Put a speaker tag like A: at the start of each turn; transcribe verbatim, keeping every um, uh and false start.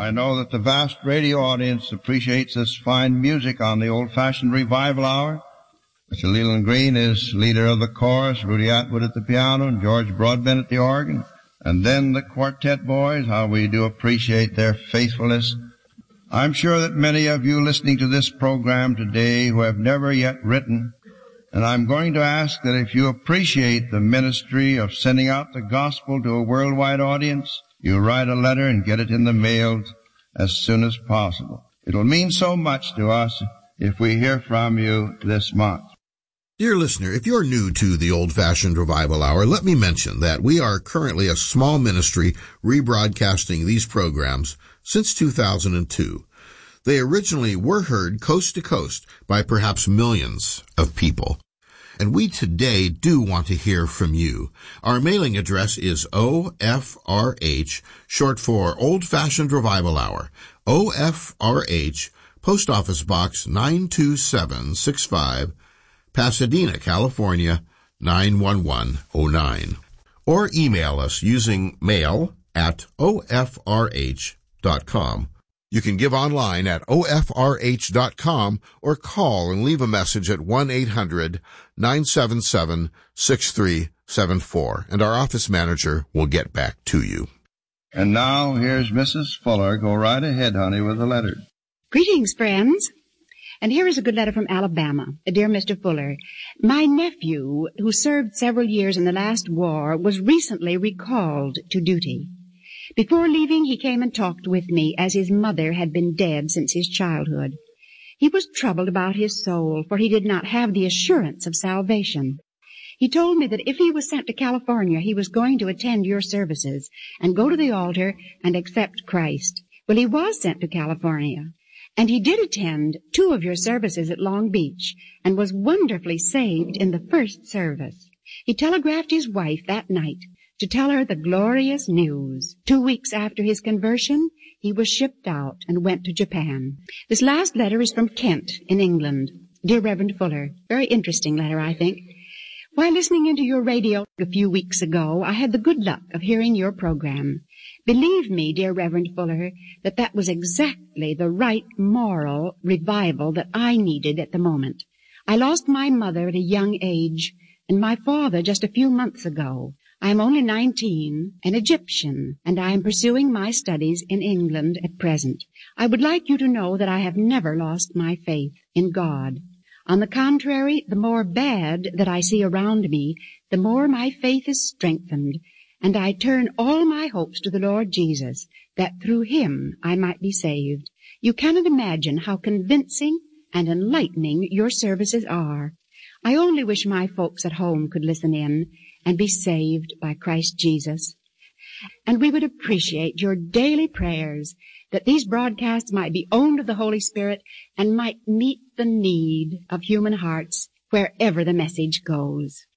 A: I know that the vast radio audience appreciates this fine music on the Old-Fashioned Revival Hour. Mister Leland Green is leader of the chorus, Rudy Atwood at the piano, and George Broadbent at the organ. And then the quartet boys, how we do appreciate their faithfulness. I'm sure that many of you listening to this program today who have never yet written, and I'm going to ask that if you appreciate the ministry of sending out the gospel to a worldwide audience, you write a letter and get it in the mail as soon as possible. It'll mean so much to us if we hear from you this month.
B: Dear listener, if you're new to the Old-Fashioned Revival Hour, let me mention that we are currently a small ministry rebroadcasting these programs since two thousand two. They originally were heard coast to coast by perhaps millions of people. And we today do want to hear from you. Our mailing address is O F R H, short for Old-Fashioned Revival Hour, O F R H, Post Office Box nine two seven six five, Pasadena, California, nine one one oh nine. Or email us using mail at O F R H dot com. You can give online at O F R H dot com or call and leave a message at one eight hundred nine seven seven six three seven four, and our office manager will get back to you.
A: And now here's Missus Fuller. Go right ahead, honey, with the letter.
C: Greetings, friends. And here is a good letter from Alabama. Dear Mister Fuller, my nephew, who served several years in the last war, was recently recalled to duty. Before leaving, he came and talked with me, as his mother had been dead since his childhood. He was troubled about his soul, for he did not have the assurance of salvation. He told me that if he was sent to California, he was going to attend your services and go to the altar and accept Christ. Well, he was sent to California, and he did attend two of your services at Long Beach and was wonderfully saved in the first service. He telegraphed his wife that night to tell her the glorious news. Two weeks after his conversion, he was shipped out and went to Japan. This last letter is from Kent in England. Dear Reverend Fuller, very interesting letter, I think. While listening into your radio a few weeks ago, I had the good luck of hearing your program. Believe me, dear Reverend Fuller, that that was exactly the right moral revival that I needed at the moment. I lost my mother at a young age, and my father just a few months ago. I am only nineteen, an Egyptian, and I am pursuing my studies in England at present. I would like you to know that I have never lost my faith in God. On the contrary, the more bad that I see around me, the more my faith is strengthened, and I turn all my hopes to the Lord Jesus, that through him I might be saved. You cannot imagine how convincing and enlightening your services are. I only wish my folks at home could listen in and be saved by Christ Jesus. And we would appreciate your daily prayers that these broadcasts might be owned of the Holy Spirit and might meet the need of human hearts wherever the message goes.